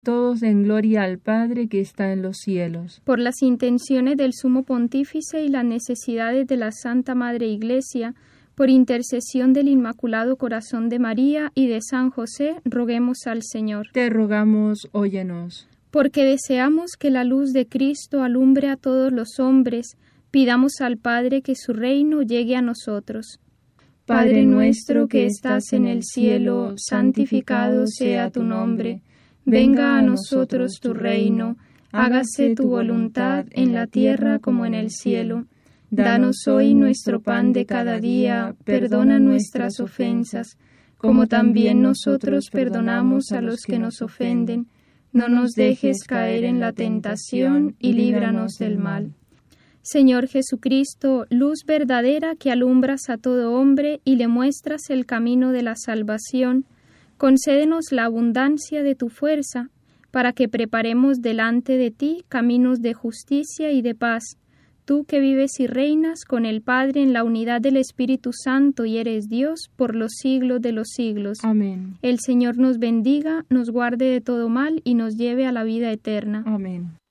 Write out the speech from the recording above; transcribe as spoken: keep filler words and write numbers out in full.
todos den gloria al Padre que está en los cielos. Por las intenciones del Sumo Pontífice y las necesidades de la Santa Madre Iglesia, por intercesión del Inmaculado Corazón de María y de San José, roguemos al Señor. Te rogamos, óyenos. Porque deseamos que la luz de Cristo alumbre a todos los hombres, pidamos al Padre que su reino llegue a nosotros. Padre nuestro que estás en el cielo, santificado sea tu nombre. Venga a nosotros tu reino, hágase tu voluntad en la tierra como en el cielo. Danos hoy nuestro pan de cada día, perdona nuestras ofensas, como también nosotros perdonamos a los que nos ofenden. No nos dejes caer en la tentación y líbranos del mal. Señor Jesucristo, luz verdadera que alumbras a todo hombre y le muestras el camino de la salvación, concédenos la abundancia de tu fuerza, para que preparemos delante de ti caminos de justicia y de paz, tú que vives y reinas con el Padre en la unidad del Espíritu Santo y eres Dios por los siglos de los siglos. Amén. El Señor nos bendiga, nos guarde de todo mal y nos lleve a la vida eterna. Amén.